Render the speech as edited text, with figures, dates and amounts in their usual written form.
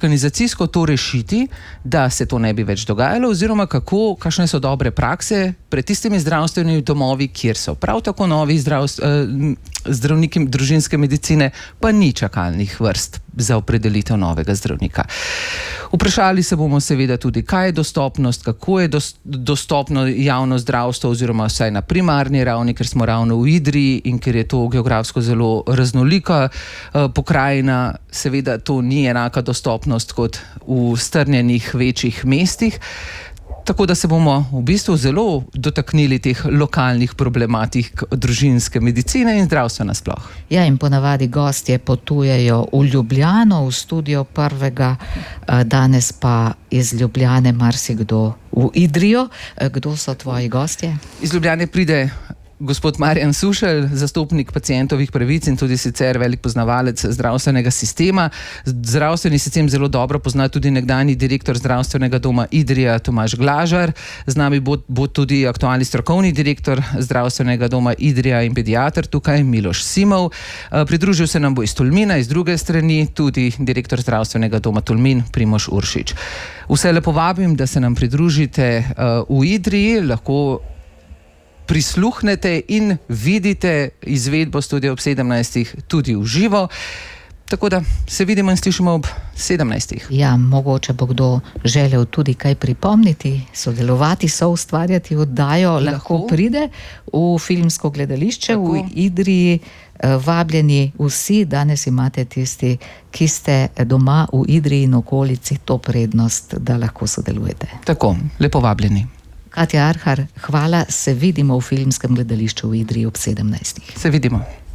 organizacijsko to rešiti, da se to ne bi več dogajalo, oziroma kakšne so dobre prakse pred tistimi zdravstvenimi domovi, kjer so prav tako novi zdravniki družinske medicine, pa ni čakalnih vrst za opredelitev novega zdravnika. Vprašali se bomo seveda tudi, kaj je dostopnost, kako je dostopno javno zdravstvo, oziroma vsaj na primarni ravni, ker smo ravno v Idriji in ker je to geografsko zelo raznolika pokrajina. Seveda to ni enaka dostopnost kot v strnjenih večjih mestih. Tako da se bomo v bistvu zelo dotaknili teh lokalnih problematik družinske medicine in zdravstva nasploh. Ja, in ponavadi gostje potujejo v Ljubljano, v studio prvega, danes pa iz Ljubljane marsikdo v Idrijo. Kdo so tvoji gostje? Iz Ljubljane pride gospod Marjan Sušelj, zastopnik pacientovih pravic in tudi sicer velik poznavalec zdravstvenega sistema. Zdravstveni sistem zelo dobro pozna tudi nekdanji direktor zdravstvenega doma Idrija Tomaž Glažar. Z nami bo tudi aktualni strokovni direktor zdravstvenega doma Idrija in pediater tukaj Miloš Simov. Pridružil se nam bo iz Tolmina, iz druge strani tudi direktor zdravstvenega doma Tolmin Primož Uršič. Vse lepo vabim, da se nam pridružite v Idriji, lahko prisluhnete in vidite izvedbo Studia ob 17. tudi v živo. Tako da se vidimo in slišimo ob 17. Ja, mogoče bo kdo želel tudi kaj pripomniti, sodelovati, soustvarjati oddajo, lahko pride v filmsko gledališče v Idriji. Vabljeni vsi, danes imate tisti, ki ste doma v Idriji in okolici, to prednost, da lahko sodelujete. Tako, lepo vabljeni. Katja Arhar, hvala, se vidimo v filmskem gledališču v Idriji ob 17. Se vidimo.